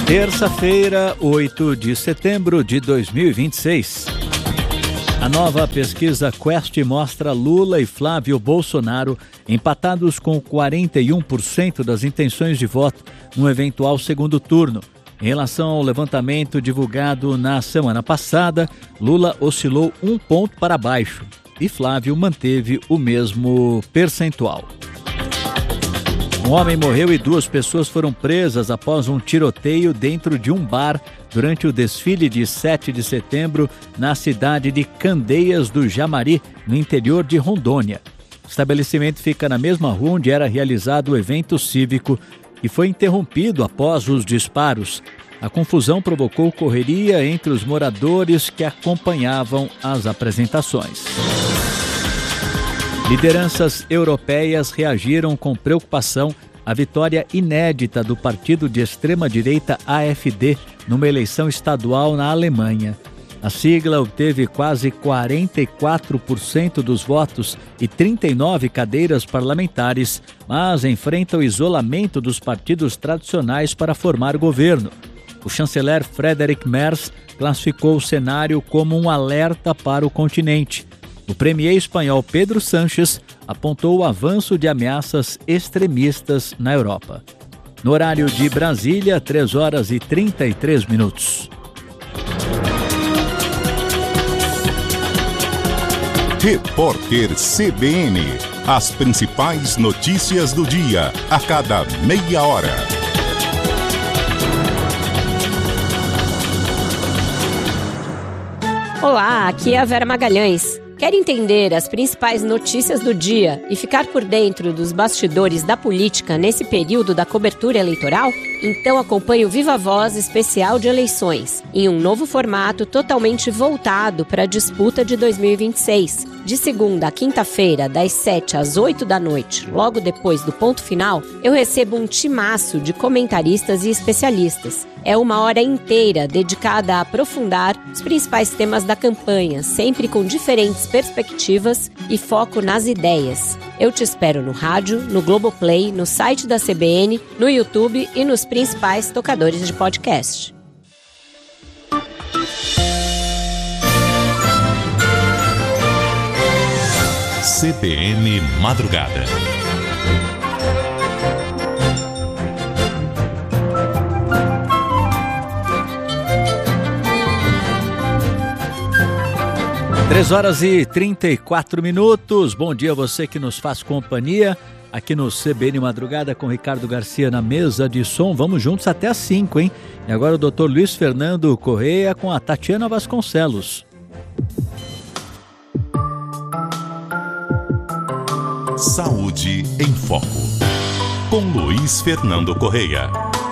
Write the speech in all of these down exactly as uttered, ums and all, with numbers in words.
Terça-feira, oito de setembro de dois mil e vinte e seis. A nova pesquisa Quest mostra Lula e Flávio Bolsonaro empatados com quarenta e um por cento das intenções de voto no eventual segundo turno. Em relação ao levantamento divulgado na semana passada, Lula oscilou um ponto para baixo e Flávio manteve o mesmo percentual. Um homem morreu e duas pessoas foram presas após um tiroteio dentro de um bar durante o desfile de sete de setembro na cidade de Candeias do Jamari, no interior de Rondônia. O estabelecimento fica na mesma rua onde era realizado o evento cívico e foi interrompido após os disparos. A confusão provocou correria entre os moradores que acompanhavam as apresentações. Lideranças europeias reagiram com preocupação à vitória inédita do partido de extrema-direita A F D numa eleição estadual na Alemanha. A sigla obteve quase quarenta e quatro por cento dos votos e trinta e nove cadeiras parlamentares, mas enfrenta o isolamento dos partidos tradicionais para formar governo. O chanceler Friedrich Merz classificou o cenário como um alerta para o continente. O premier espanhol Pedro Sánchez apontou o avanço de ameaças extremistas na Europa. No horário de Brasília, três horas e trinta e três minutos. Repórter C B N. As principais notícias do dia, a cada meia hora. Olá, aqui é a Vera Magalhães. Quer entender as principais notícias do dia e ficar por dentro dos bastidores da política nesse período da cobertura eleitoral? Então acompanhe o Viva Voz especial de eleições, em um novo formato totalmente voltado para a disputa de dois mil e vinte e seis. De segunda a quinta-feira, das sete às oito da noite, logo depois do ponto final, eu recebo um timaço de comentaristas e especialistas. É uma hora inteira dedicada a aprofundar os principais temas da campanha, sempre com diferentes perspectivas e foco nas ideias. Eu te espero no rádio, no Globoplay, no site da C B N, no YouTube e nos principais tocadores de podcast. C B N Madrugada. Três horas e trinta e quatro minutos. Bom dia a você que nos faz companhia aqui no C B N Madrugada com Ricardo Garcia na mesa de som. Vamos juntos até às cinco, hein? E agora o doutor Luiz Fernando Correia com a Tatiana Vasconcelos. Saúde em Foco, com Luiz Fernando Correia.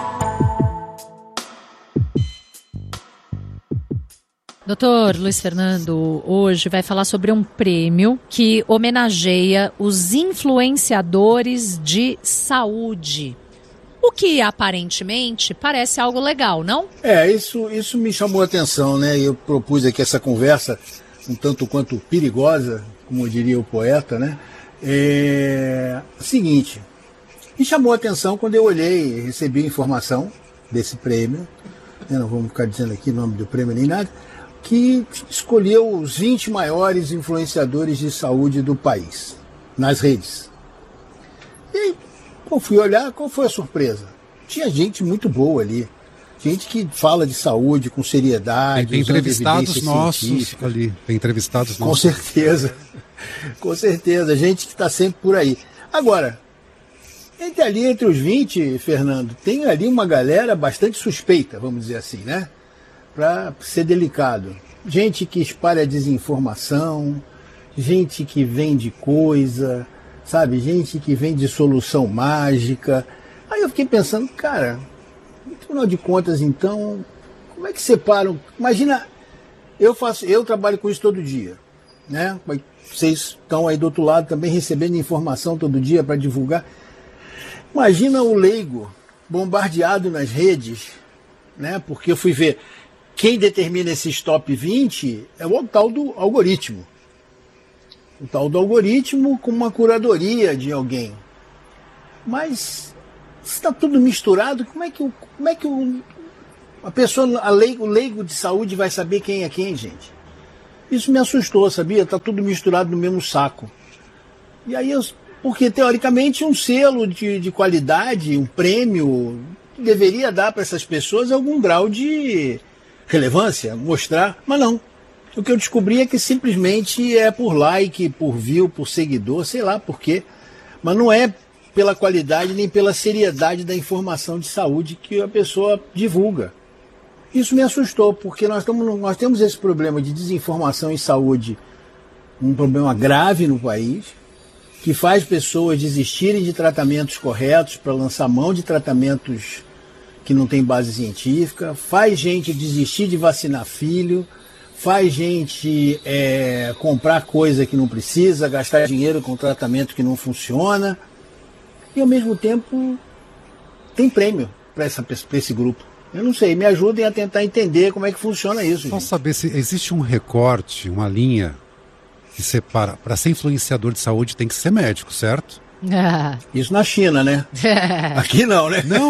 Doutor Luiz Fernando, hoje vai falar sobre um prêmio que homenageia os influenciadores de saúde. O que aparentemente parece algo legal, não? É, isso, isso me chamou a atenção, né? Eu propus aqui essa conversa um tanto quanto perigosa, como diria o poeta, né? É o seguinte, me chamou a atenção quando eu olhei, recebi a informação desse prêmio, né? Não vamos ficar dizendo aqui o nome do prêmio nem nada, que escolheu os vinte maiores influenciadores de saúde do país, nas redes. E quando fui olhar, qual foi a surpresa? Tinha gente muito boa ali, gente que fala de saúde com seriedade. Tem entrevistados nossos ali, tem entrevistados com nossos. Com certeza, com certeza, gente que está sempre por aí. Agora, entre ali, entre os vinte, Fernando, tem ali uma galera bastante suspeita, vamos dizer assim, né? Para ser delicado. Gente que espalha desinformação, gente que vende coisa, sabe? Gente que vende solução mágica. Aí eu fiquei pensando, cara, no final de contas, então, como é que separam? Imagina, eu faço, eu trabalho com isso todo dia, né? Vocês estão aí do outro lado também recebendo informação todo dia para divulgar. Imagina o leigo bombardeado nas redes, né? Porque eu fui ver. Quem determina esses top vinte é o tal do algoritmo. O tal do algoritmo com uma curadoria de alguém. Mas se está tudo misturado, como é que, como é que o, A pessoa, a leigo, o leigo de saúde vai saber quem é quem, gente. Isso me assustou, sabia? Tá tudo misturado no mesmo saco. E aí, eu, porque teoricamente um selo de, de qualidade, um prêmio, deveria dar para essas pessoas algum grau de relevância, mostrar, mas não. O que eu descobri é que simplesmente é por like, por view, por seguidor, sei lá por quê, mas não é pela qualidade nem pela seriedade da informação de saúde que a pessoa divulga. Isso me assustou, porque nós, estamos, nós temos esse problema de desinformação em saúde, um problema grave no país, que faz pessoas desistirem de tratamentos corretos para lançar mão de tratamentos que não têm base científica, faz gente desistir de vacinar filho, faz gente é, comprar coisa que não precisa, gastar dinheiro com tratamento que não funciona, e ao mesmo tempo tem prêmio para esse grupo. Eu não sei, me ajudem a tentar entender como é que funciona isso. Só saber se existe um recorte, uma linha que separa. Para ser influenciador de saúde tem que ser médico, certo? Ah. Isso na China, né? Aqui não, né? Não.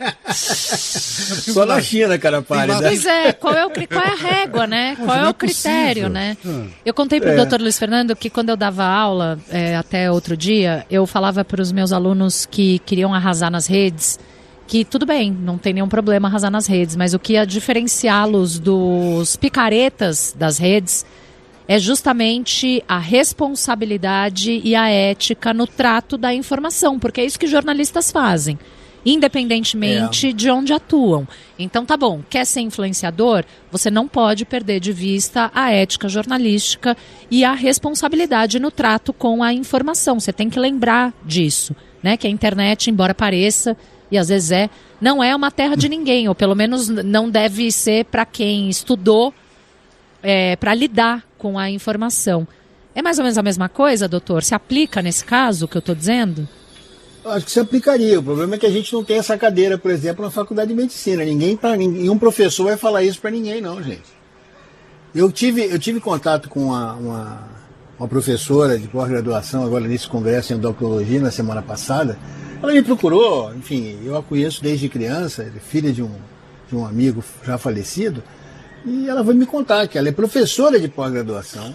Só na China, cara, pare. Pois é, qual é, o, qual é a régua, né? Qual é o critério, né? Eu contei para o é. doutor Luiz Fernando que quando eu dava aula, é, até outro dia, eu falava para os meus alunos que queriam arrasar nas redes, que tudo bem, não tem nenhum problema arrasar nas redes, mas o que ia diferenciá-los dos picaretas das redes é justamente a responsabilidade e a ética no trato da informação, porque é isso que jornalistas fazem, independentemente é. de onde atuam. Então tá bom, quer ser influenciador? Você não pode perder de vista a ética jornalística e a responsabilidade no trato com a informação. Você tem que lembrar disso, né? Que a internet, embora pareça, e às vezes é, não é uma terra de ninguém, ou pelo menos não deve ser para quem estudou é, para lidar com a informação. É mais ou menos a mesma coisa, doutor? Se aplica nesse caso que eu estou dizendo? Acho que se aplicaria. O problema é que a gente não tem essa cadeira, por exemplo, na faculdade de medicina. Ninguém, pra, nenhum professor vai falar isso para ninguém, não, gente. Eu tive, eu tive contato com uma, uma, uma professora de pós-graduação, agora nesse congresso em endocrinologia, na semana passada. Ela me procurou, enfim, eu a conheço desde criança, filha de um, de um amigo já falecido, e ela vai me contar que ela é professora de pós-graduação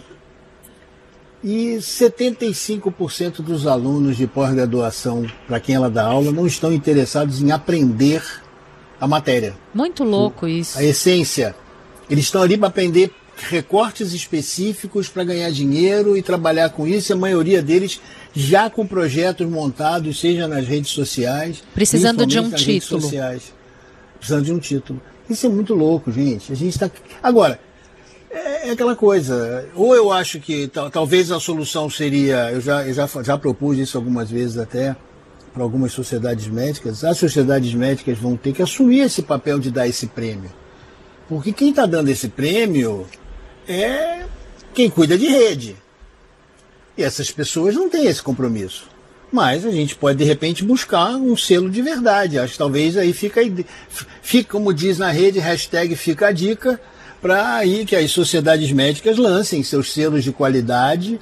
e setenta e cinco por cento dos alunos de pós-graduação para quem ela dá aula não estão interessados em aprender a matéria. Muito louco isso. A essência. Eles estão ali para aprender recortes específicos para ganhar dinheiro e trabalhar com isso, e a maioria deles já com projetos montados, seja nas redes sociais, precisando de um nas título. Redes sociais, precisando de um título. Isso é muito louco, gente. A gente tá... Agora, é aquela coisa, ou eu acho que talvez a solução seria, eu já, eu já, já propus isso algumas vezes até para algumas sociedades médicas, as sociedades médicas vão ter que assumir esse papel de dar esse prêmio. Porque quem está dando esse prêmio é quem cuida de rede. E essas pessoas não têm esse compromisso. Mas a gente pode, de repente, buscar um selo de verdade. Acho que talvez aí fica, fica como diz na rede, hashtag fica a dica, para aí que as sociedades médicas lancem seus selos de qualidade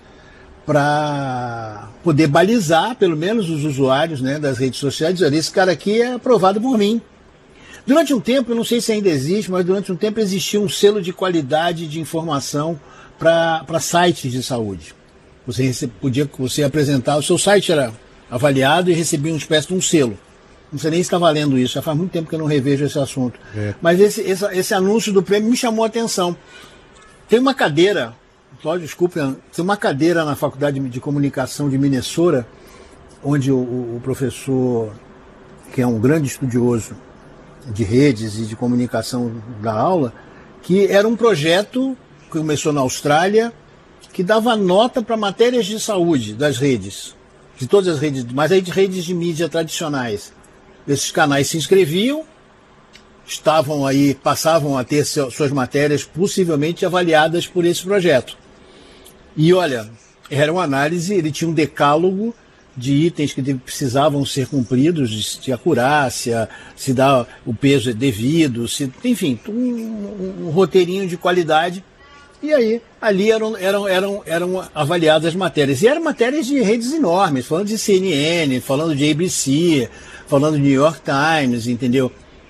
para poder balizar, pelo menos, os usuários, né, das redes sociais, dizer, esse cara aqui é aprovado por mim. Durante um tempo, eu não sei se ainda existe, mas durante um tempo existia um selo de qualidade de informação para sites de saúde. Você podia você apresentar, o seu site era avaliado e recebia uma espécie de um selo. Não sei nem se está valendo isso, já faz muito tempo que eu não revejo esse assunto. É. Mas esse, esse, esse anúncio do prêmio me chamou a atenção. Tem uma cadeira, Cláudio, desculpe, tem uma cadeira na Faculdade de Comunicação de Minnesota, onde o, o professor, que é um grande estudioso de redes e de comunicação da aula, que era um projeto que começou na Austrália, que dava nota para matérias de saúde das redes, de todas as redes, mas aí de redes de mídia tradicionais. Esses canais se inscreviam, estavam aí, passavam a ter suas matérias possivelmente avaliadas por esse projeto. E olha, era uma análise, ele tinha um decálogo de itens que precisavam ser cumpridos, de acurácia, se dá o peso devido, se, enfim, um, um, um roteirinho de qualidade. E aí, ali eram, eram, eram, eram avaliadas as matérias. E eram matérias de redes enormes, falando de C N N, falando de A B C, falando de New York Times, entendeu?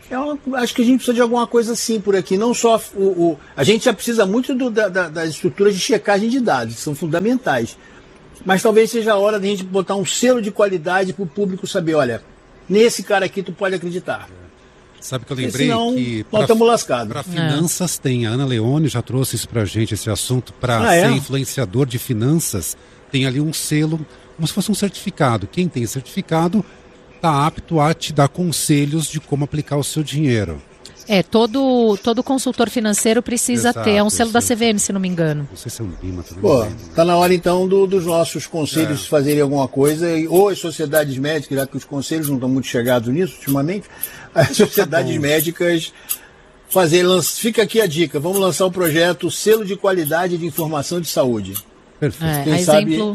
É uma, acho que a gente precisa de alguma coisa assim por aqui, não só o, o a gente já precisa muito do, da, da, das estruturas de checagem de dados, que são fundamentais, mas talvez seja a hora de a gente botar um selo de qualidade para o público saber, olha, nesse cara aqui tu pode acreditar. Sabe que eu lembrei senão, que nós estamos lascados. Para finanças é. tem, a Ana Leone já trouxe isso para a gente, esse assunto, para ah, ser é? influenciador de finanças, tem ali um selo, como se fosse um certificado. Quem tem certificado está apto a te dar conselhos de como aplicar o seu dinheiro. É, todo, todo consultor financeiro precisa Exato, ter, é um selo da C V M, se não me engano. Não sei se é um BIMA também. Pô, tá na hora então do, dos nossos conselhos é. fazerem alguma coisa, ou as sociedades médicas, já que os conselhos não estão muito chegados nisso ultimamente, as sociedades tá médicas fazer, fica aqui a dica, vamos lançar um projeto Selo de Qualidade de Informação de Saúde. Perfeito. É, Quem a sabe... exemplo...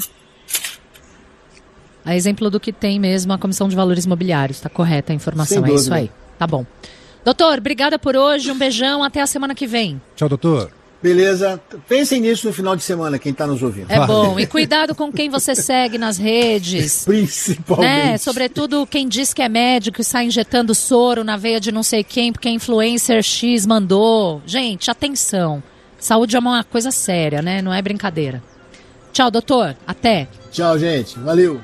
A exemplo do que tem mesmo a Comissão de Valores Imobiliários, está correta a informação, é isso aí. Tá bom. Doutor, obrigada por hoje, um beijão, até a semana que vem. Tchau, doutor. Beleza, pensem nisso no final de semana, quem está nos ouvindo. É bom, e cuidado com quem você segue nas redes. Principalmente. Né? Sobretudo quem diz que é médico e sai injetando soro na veia de não sei quem, porque a influencer X mandou. Gente, atenção, saúde é uma coisa séria, né? Não é brincadeira. Tchau, doutor, até. Tchau, gente, valeu.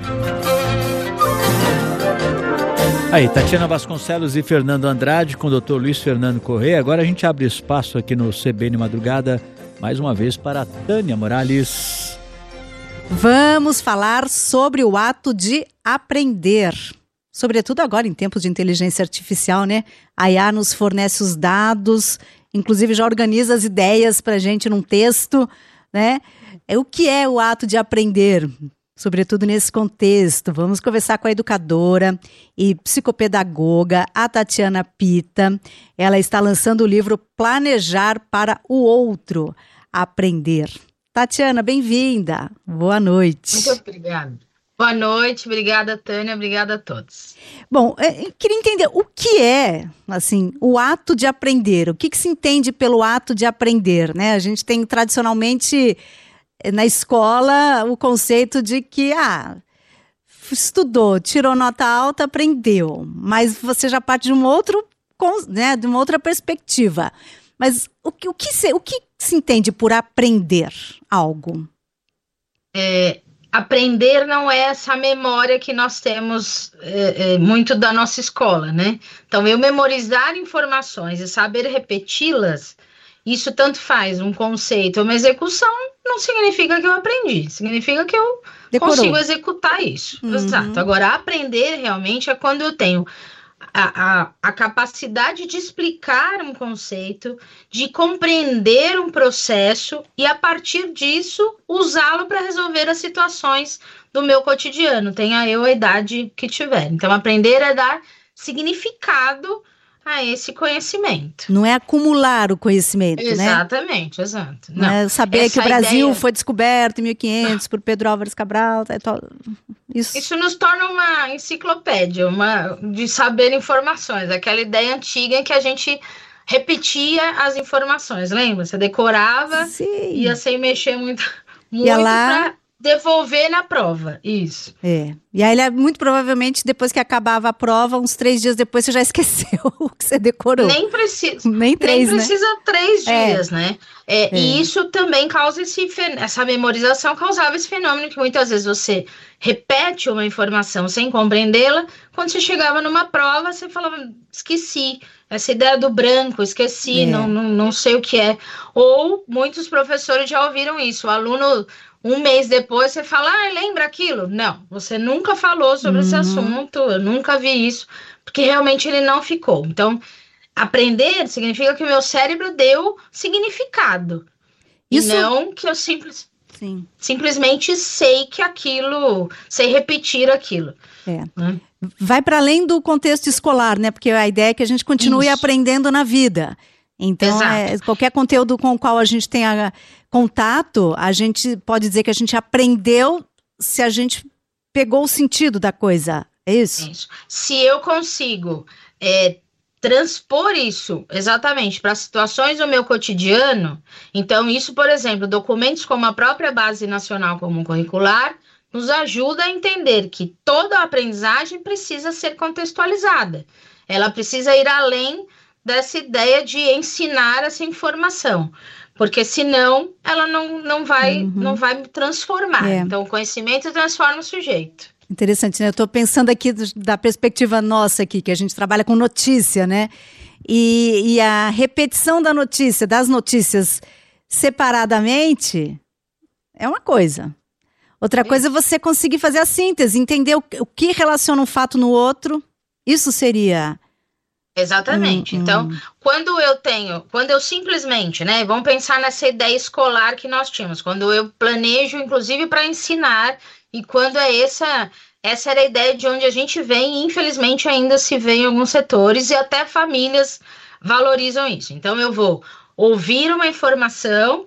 Aí, Tatiana Vasconcelos e Fernando Andrade com o doutor Luiz Fernando Corrêa. Agora a gente abre espaço aqui no C B N Madrugada, mais uma vez para a Tânia Morales. Vamos falar sobre o ato de aprender. Sobretudo agora em tempos de inteligência artificial, né? A I A nos fornece os dados, inclusive já organiza as ideias para a gente num texto, né? É, o que é o ato de aprender? Sobretudo nesse contexto, vamos conversar com a educadora e psicopedagoga, a Tatiana Pita. Ela está lançando o livro Planejar para o Outro, Aprender. Tatiana, bem-vinda. Boa noite. Muito obrigada. Boa noite, obrigada, Tânia, obrigada a todos. Bom, eu queria entender o que é, assim, o ato de aprender. O que, que se entende pelo ato de aprender, né? A gente tem tradicionalmente... na escola, o conceito de que, ah, estudou, tirou nota alta, aprendeu. Mas você já parte de um outro, né, de uma outra perspectiva. Mas o que, o que, se, o que se entende por aprender algo? É, aprender não é essa memória que nós temos é, é, muito da nossa escola, né? Então, eu memorizar informações e saber repeti-las, isso tanto faz um conceito, uma execução, não significa que eu aprendi, significa que eu Decorou. consigo executar isso. Uhum. Exato. Agora, aprender realmente é quando eu tenho a, a, a capacidade de explicar um conceito, de compreender um processo e, a partir disso, usá-lo para resolver as situações do meu cotidiano, tenha eu a idade que tiver. Então, aprender é dar significado a esse conhecimento. Não é acumular o conhecimento, Exatamente, né? exato. Não, não é saber que o Brasil ideia... foi descoberto em mil e quinhentos por Pedro Álvares Cabral. Isso... Isso nos torna uma enciclopédia, uma de saber informações. Aquela ideia antiga em que a gente repetia as informações, lembra? Você decorava, Sim. ia sem mexer muito, muito para devolver na prova, isso. É, e aí muito provavelmente depois que acabava a prova, uns três dias depois você já esqueceu o que você decorou. Nem precisa, nem, três, nem precisa né? três dias, é. né? É, é. E isso também causa esse, essa memorização causava esse fenômeno que muitas vezes você repete uma informação sem compreendê-la, quando você chegava numa prova, você falava, esqueci, essa ideia do branco, esqueci, é. não, não, não sei o que é. Ou muitos professores já ouviram isso, o aluno... Um mês depois você fala, ah, lembra aquilo? Não, você nunca falou sobre uhum. esse assunto, eu nunca vi isso, porque realmente ele não ficou. Então, aprender significa que o meu cérebro deu significado. Isso... E não que eu simples... Sim. simplesmente sei que aquilo, sei repetir aquilo. É. Hum? Vai para além do contexto escolar, né? Porque a ideia é que a gente continue isso. aprendendo na vida. Então, é, qualquer conteúdo com o qual a gente tenha contato, a gente pode dizer que a gente aprendeu se a gente pegou o sentido da coisa. É isso? isso. Se eu consigo é, transpor isso exatamente para situações do meu cotidiano, então isso, por exemplo, documentos como a própria Base Nacional Comum Curricular nos ajuda a entender que toda a aprendizagem precisa ser contextualizada. ela precisa ir além dessa ideia de ensinar essa informação, porque senão ela não, não, vai, uhum. não vai transformar. É. Então, o conhecimento transforma o sujeito. Interessante, né? Eu estou pensando aqui da perspectiva nossa aqui, que a gente trabalha com notícia, né? E, e a repetição da notícia, das notícias separadamente, é uma coisa. Outra coisa é você conseguir fazer a síntese, entender o, o que relaciona um fato no outro. Isso seria... Exatamente. Hum, então, hum. quando eu tenho, quando eu simplesmente, né, vamos pensar nessa ideia escolar que nós tínhamos, quando eu planejo, inclusive, para ensinar, e quando é essa, essa era a ideia de onde a gente vem, e infelizmente ainda se vê em alguns setores, e até famílias valorizam isso. Então, eu vou ouvir uma informação,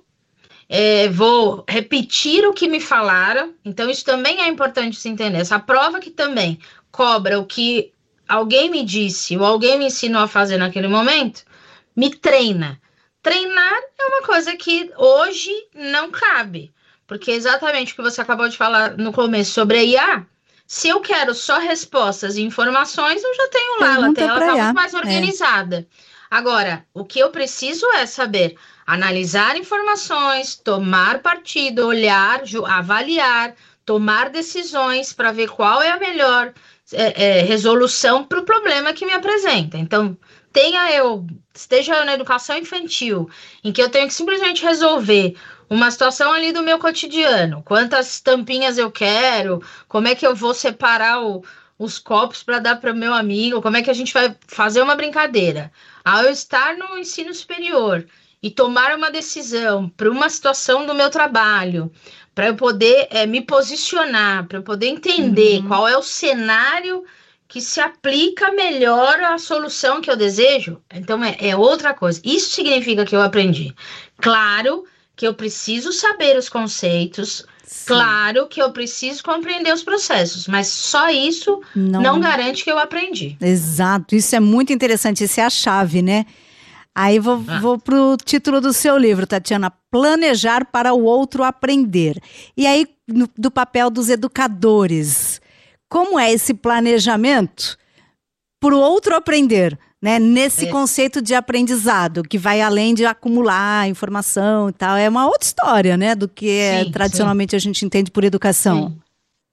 é, vou repetir o que me falaram, então isso também é importante se entender. Essa prova que também cobra o que alguém me disse ou alguém me ensinou a fazer naquele momento, me treina. Treinar é uma coisa que hoje não cabe, porque exatamente o que você acabou de falar no começo sobre a I A, se eu quero só respostas e informações, eu já tenho lá, ela está muito mais organizada. É. Agora, o que eu preciso é saber analisar informações, tomar partido, olhar, avaliar, tomar decisões para ver qual é a melhor É, é, resolução para o problema que me apresenta. Então, tenha eu, esteja eu na educação infantil, em que eu tenho que simplesmente resolver uma situação ali do meu cotidiano, quantas tampinhas eu quero, como é que eu vou separar o, os copos para dar para o meu amigo, como é que a gente vai fazer uma brincadeira. Ao eu estar no ensino superior e tomar uma decisão para uma situação do meu trabalho, para eu poder é, me posicionar, para eu poder entender uhum. qual é o cenário que se aplica melhor à solução que eu desejo, então é, é outra coisa. Isso significa que eu aprendi. Claro que eu preciso saber os conceitos, Sim. claro que eu preciso compreender os processos, mas só isso não, não garante que eu aprendi. Exato, isso é muito interessante, isso é a chave, né? Aí vou, ah. vou para o título do seu livro, Tatiana, Planejar para o Outro Aprender. E aí, no, do papel dos educadores, como é esse planejamento para o outro aprender, né? Nesse é. conceito de aprendizado, que vai além de acumular informação e tal. É uma outra história, né? Do que sim, tradicionalmente sim. a gente entende por educação. Sim.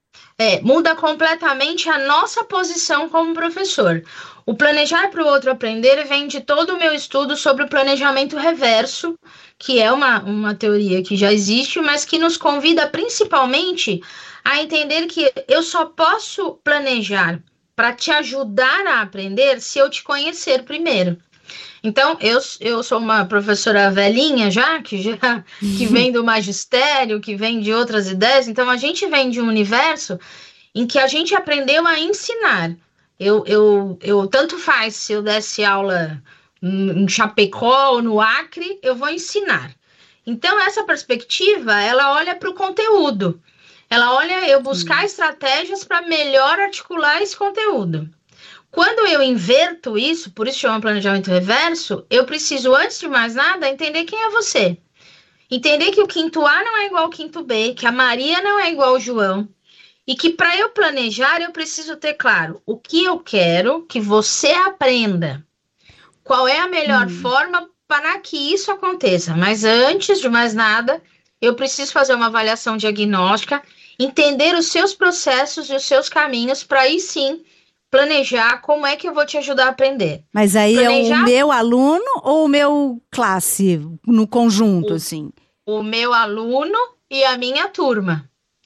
É, muda completamente a nossa posição como professor. O planejar para o outro aprender vem de todo o meu estudo sobre o planejamento reverso, que é uma, uma teoria que já existe, mas que nos convida principalmente a entender que eu só posso planejar para te ajudar a aprender se eu te conhecer primeiro. Então, eu, eu sou uma professora velhinha já, que, já, que vem do magistério, que vem de outras ideias, então a gente vem de um universo em que a gente aprendeu a ensinar. Eu, eu, eu tanto faz se eu desse aula em Chapecó ou no Acre, eu vou ensinar. Então, essa perspectiva, ela olha para o conteúdo. Ela olha eu buscar hum. estratégias para melhor articular esse conteúdo. Quando eu inverto isso, por isso chama planejamento reverso, eu preciso, antes de mais nada, entender quem é você. Entender que o quinto A não é igual ao quinto B, que a Maria não é igual ao João. E que para eu planejar, eu preciso ter claro o que eu quero que você aprenda. Qual é a melhor hum. forma para que isso aconteça. Mas antes de mais nada, eu preciso fazer uma avaliação diagnóstica, entender os seus processos e os seus caminhos, para aí sim planejar como é que eu vou te ajudar a aprender. Mas aí planejar... é o meu aluno ou o meu classe, no conjunto, o, assim? O meu aluno e a minha turma.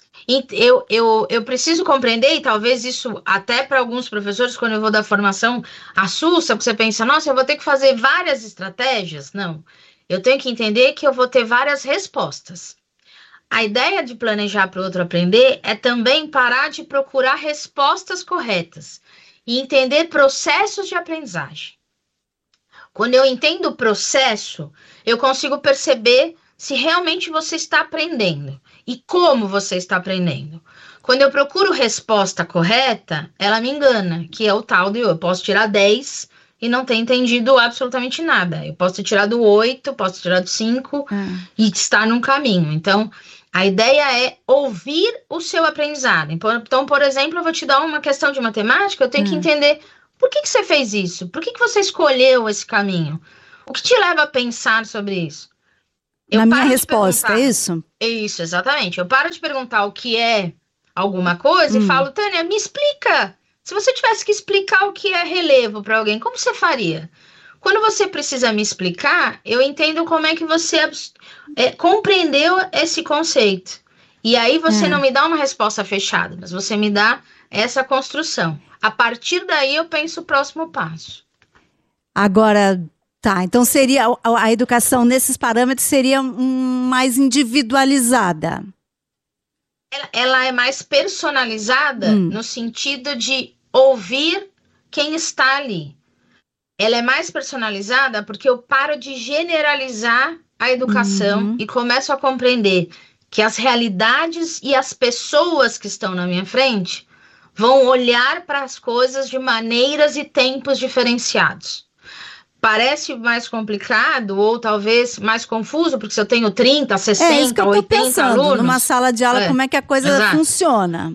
Eu, eu, eu preciso compreender, e talvez isso até para alguns professores, quando eu vou dar formação, assusta, porque você pensa, nossa, eu vou ter que fazer várias estratégias. Não, eu tenho que entender que eu vou ter várias respostas. A ideia de planejar para o outro aprender é também parar de procurar respostas corretas e entender processos de aprendizagem. Quando eu entendo o processo, eu consigo perceber se realmente você está aprendendo e como você está aprendendo. Quando eu procuro resposta correta, ela me engana, que é o tal de eu posso tirar dez e não ter entendido absolutamente nada. Eu posso ter tirado oito, posso ter tirado cinco hum. e estar num caminho. Então, a ideia é ouvir o seu aprendizado. Então, por exemplo, eu vou te dar uma questão de matemática, eu tenho hum. que entender Por que, que você fez isso? Por que, que você escolheu esse caminho? O que te leva a pensar sobre isso? Eu Na minha paro de resposta, é perguntar- isso? Isso, exatamente. Eu paro de perguntar o que é alguma coisa Hum. e falo, Tânia, me explica. Se você tivesse que explicar o que é relevo para alguém, como você faria? Quando você precisa me explicar, eu entendo como é que você abs- é, compreendeu esse conceito. E aí você É. não me dá uma resposta fechada, mas você me dá essa construção. A partir daí eu penso o próximo passo. Agora, tá, então seria a, a educação nesses parâmetros seria um, mais individualizada. Ela, ela é mais personalizada Hum. no sentido de ouvir quem está ali. Ela é mais personalizada porque eu paro de generalizar a educação Uhum. e começo a compreender que as realidades e as pessoas que estão na minha frente vão olhar para as coisas de maneiras e tempos diferenciados. Parece mais complicado ou talvez mais confuso, porque se eu tenho trinta, É isso que sessenta, eu tô oitenta pensando, alunos, numa sala de aula, É, como é que a coisa exato. funciona.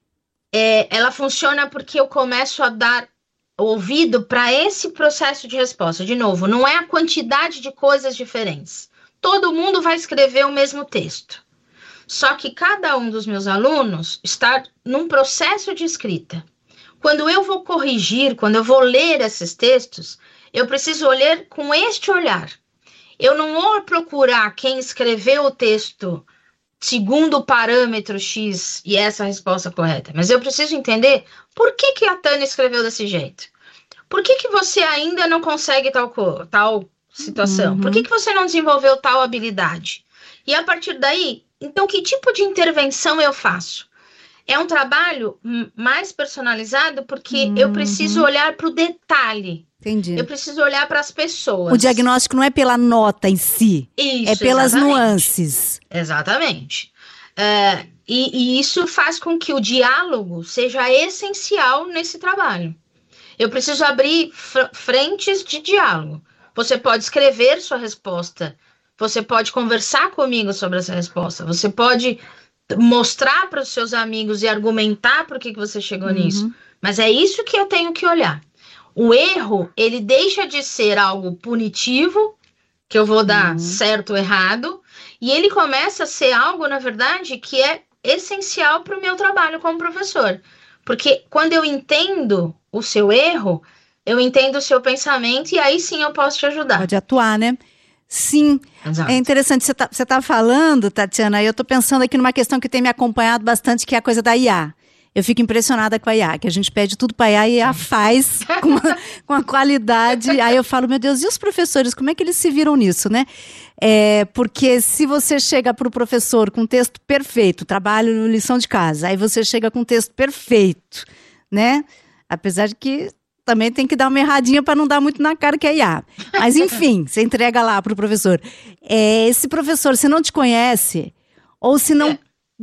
é, ela funciona porque eu começo a dar ouvido para esse processo de resposta. De novo, não é a quantidade de coisas diferentes. Todo mundo vai escrever o mesmo texto. Só que cada um dos meus alunos está num processo de escrita. Quando eu vou corrigir, quando eu vou ler esses textos, eu preciso olhar com este olhar. Eu não vou procurar quem escreveu o texto segundo o parâmetro X e essa é a resposta correta, mas eu preciso entender por que, que a Tânia escreveu desse jeito. Por que, que você ainda não consegue tal, co- tal situação? Uhum. Por que, que você não desenvolveu tal habilidade? E a partir daí, então, que tipo de intervenção eu faço? É um trabalho hum, mais personalizado porque eu preciso olhar para o detalhe. Entendi. Eu preciso olhar para as pessoas. O diagnóstico não é pela nota em si, Isso, é pelas exatamente. nuances. Exatamente. É, e, e isso faz com que o diálogo seja essencial nesse trabalho. Eu preciso abrir fr- frentes de diálogo. Você pode escrever sua resposta, você pode conversar comigo sobre essa resposta, você pode mostrar para os seus amigos e argumentar por que, que você chegou nisso. Mas é isso que eu tenho que olhar. O erro, ele deixa de ser algo punitivo, que eu vou dar certo ou errado, e ele começa a ser algo, na verdade, que é essencial para o meu trabalho como professor. Porque quando eu entendo o seu erro, eu entendo o seu pensamento e aí sim eu posso te ajudar. Pode atuar, né? Sim. Exato. É interessante, você tá, você tá falando, Tatiana, e eu tô pensando aqui numa questão que tem me acompanhado bastante, que é a coisa da I A. Eu fico impressionada com a I A, que a gente pede tudo para a I A e a faz com a, com a qualidade. Aí eu falo, meu Deus, e os professores, como é que eles se viram nisso, né? É, porque se você chega para o professor com um texto perfeito, trabalho, lição de casa, aí você chega com um texto perfeito, né? Apesar de que também tem que dar uma erradinha para não dar muito na cara que é I A. Mas enfim, você entrega lá para o professor. É, esse professor, se não te conhece, ou se não... É.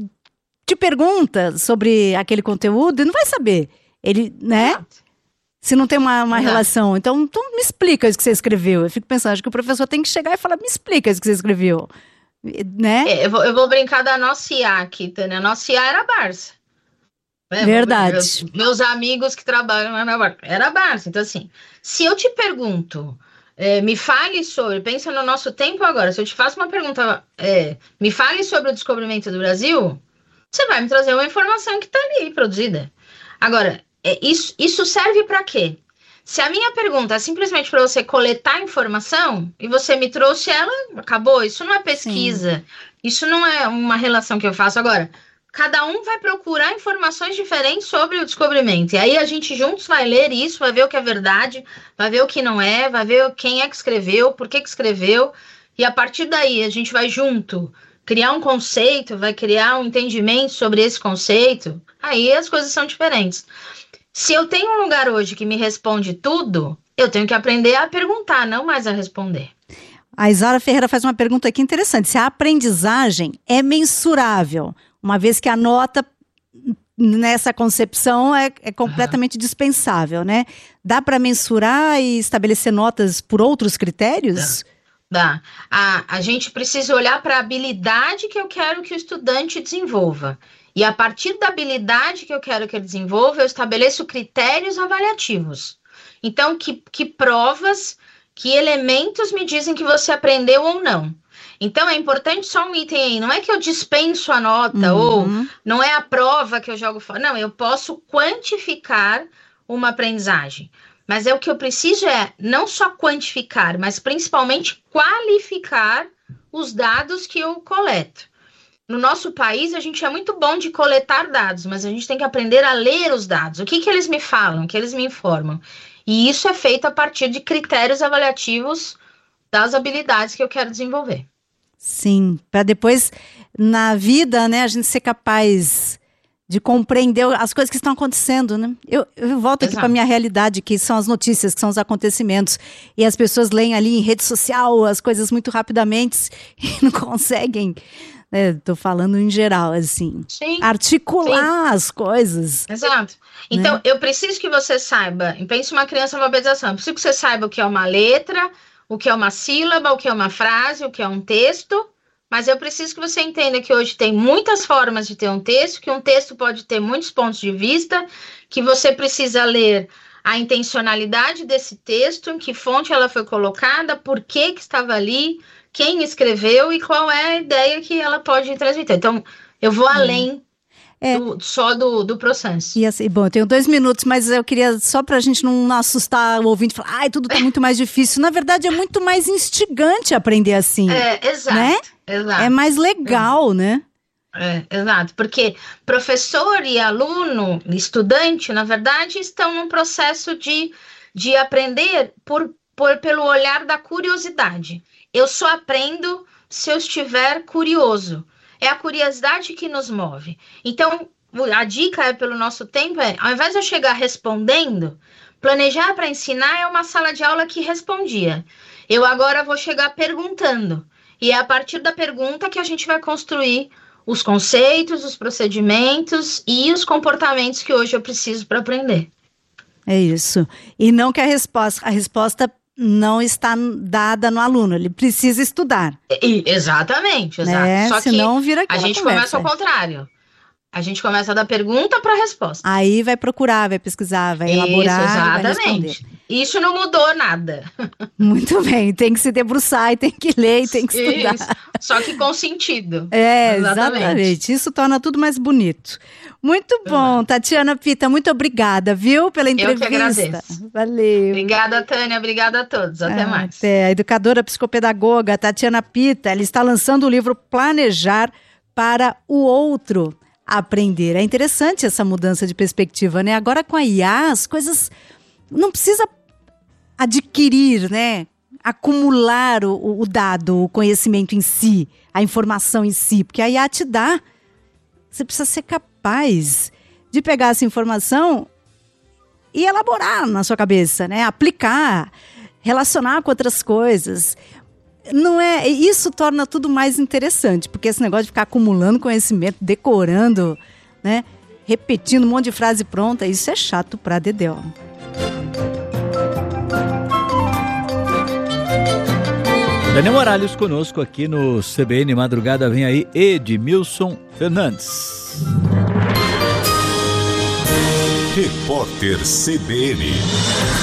te pergunta sobre aquele conteúdo e não vai saber. Ele, né? Exato. Se não tem uma, uma Exato. relação. Então, então, me explica isso que você escreveu. Eu fico pensando, acho que o professor tem que chegar e falar, me explica isso que você escreveu. Né? É, eu, vou, eu vou brincar da nossa I A aqui, Tânia. A nossa I A era a Barça. É, Verdade. Meus, meus amigos que trabalham lá na Barça. Era a Barça. Então, assim, se eu te pergunto, é, me fale sobre, pensa no nosso tempo agora, se eu te faço uma pergunta, é, me fale sobre o descobrimento do Brasil, você vai me trazer uma informação que está ali produzida. Agora, é, isso, isso serve para quê? Se a minha pergunta é simplesmente para você coletar informação e você me trouxe ela, acabou. Isso não é pesquisa. Sim. Isso não é uma relação que eu faço. Agora, cada um vai procurar informações diferentes sobre o descobrimento. E aí a gente juntos vai ler isso, vai ver o que é verdade, vai ver o que não é, vai ver quem é que escreveu, por que que escreveu. E a partir daí a gente vai junto criar um conceito, vai criar um entendimento sobre esse conceito. Aí as coisas são diferentes. Se eu tenho um lugar hoje que me responde tudo, eu tenho que aprender a perguntar, não mais a responder. A Isaura Ferreira faz uma pergunta aqui interessante. Se a aprendizagem é mensurável, uma vez que a nota nessa concepção é, é completamente uhum. dispensável, né? Dá para mensurar e estabelecer notas por outros critérios? Dá. A, a gente precisa olhar para a habilidade que eu quero que o estudante desenvolva. E a partir da habilidade que eu quero que ele desenvolva, eu estabeleço critérios avaliativos. Então, que, que provas, que elementos me dizem que você aprendeu ou não? Então, é importante só um item aí. Não é que eu dispenso a nota, uhum. ou não é a prova que eu jogo fora. Não, eu posso quantificar uma aprendizagem. Mas é o que eu preciso é não só quantificar, mas principalmente qualificar os dados que eu coleto. No nosso país, a gente é muito bom de coletar dados, mas a gente tem que aprender a ler os dados. O que, que eles me falam, o que eles me informam. E isso é feito a partir de critérios avaliativos das habilidades que eu quero desenvolver. Sim, para depois, na vida, né, a gente ser capaz de compreender as coisas que estão acontecendo, né? Eu, eu volto Exato. Aqui para a minha realidade, que são as notícias, que são os acontecimentos, e as pessoas leem ali em rede social as coisas muito rapidamente e não conseguem, né, tô falando em geral, assim, Sim. articular Sim. as coisas. Exato. Então, né? Eu preciso que você saiba, pense uma criança em alfabetização, eu preciso que você saiba o que é uma letra, o que é uma sílaba, o que é uma frase, o que é um texto, mas eu preciso que você entenda que hoje tem muitas formas de ter um texto, que um texto pode ter muitos pontos de vista, que você precisa ler a intencionalidade desse texto, em que fonte ela foi colocada, por que que estava ali, quem escreveu e qual é a ideia que ela pode transmitir. Então, eu vou além é. do, só do, do processo. E assim, bom, eu tenho dois minutos, mas eu queria, só para a gente não assustar o ouvinte, falar, ai, tudo está muito mais difícil. Na verdade, é muito mais instigante aprender assim. É, exato. Né? Exato. É mais legal, é. né? É, exato, porque professor e aluno, estudante, na verdade, estão num processo de, de aprender por, por, pelo olhar da curiosidade. Eu só aprendo se eu estiver curioso. É a curiosidade que nos move. Então, a dica é pelo nosso tempo é, ao invés de eu chegar respondendo, planejar para ensinar é uma sala de aula que respondia. Eu agora vou chegar perguntando. E é a partir da pergunta que a gente vai construir os conceitos, os procedimentos e os comportamentos que hoje eu preciso para aprender. É isso. E não que a resposta, a resposta não está dada no aluno, ele precisa estudar. E, exatamente, exato. Né? Só Senão que vira a gente conversa. Começa ao contrário. A gente começa da pergunta para a resposta. Aí vai procurar, vai pesquisar, vai elaborar, Isso, vai responder. Isso não mudou nada. Muito bem, tem que se debruçar, e tem que ler, e tem que estudar. Isso. Só que com sentido. É, exatamente. exatamente. Isso torna tudo mais bonito. Muito bom, uhum. Tatiana Pita, muito obrigada, viu, pela entrevista. Eu que agradeço. Valeu. Obrigada, Tânia, obrigada a todos. Até ah, mais. Até. A educadora psicopedagoga Tatiana Pita, ela está lançando o livro Planejar para o Outro Aprender. É interessante essa mudança de perspectiva, né? Agora com a I A, as coisas não precisa adquirir, né? Acumular o, o dado, o conhecimento em si, a informação em si, porque a I A te dá. Você precisa ser capaz de pegar essa informação e elaborar na sua cabeça, né? Aplicar, relacionar com outras coisas. Não é, isso torna tudo mais interessante, porque esse negócio de ficar acumulando conhecimento, decorando, né, repetindo um monte de frase pronta, isso é chato pra dedéu. Daniel Morales conosco aqui no C B N Madrugada. Vem aí Edmilson Fernandes. Repórter C B N.